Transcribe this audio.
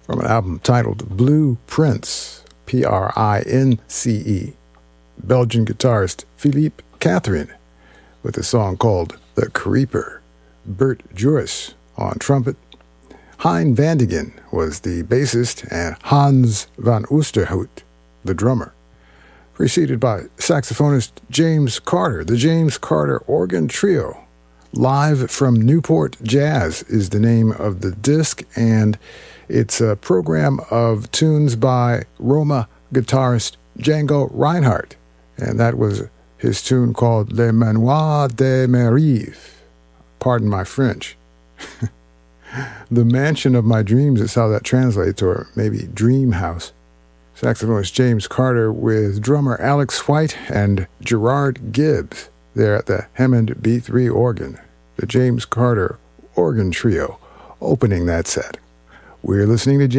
from an album titled Blue Prince, Prince. Belgian guitarist Philippe Catherine with a song called The Creeper. Bert Joris on trumpet. Hein Vandigen was the bassist and Hans van Oosterhout the drummer. Preceded by saxophonist James Carter, the James Carter Organ Trio. Live from Newport Jazz is the name of the disc, and it's a program of tunes by Roma guitarist Django Reinhardt, and that was his tune called Le Manoir de Mérive. Pardon my French. The Mansion of My Dreams is how that translates, or maybe Dream House. Saxophonist James Carter with drummer Alex White and Gerard Gibbs there at the Hammond B3 organ. The James Carter Organ Trio opening that set. We're listening to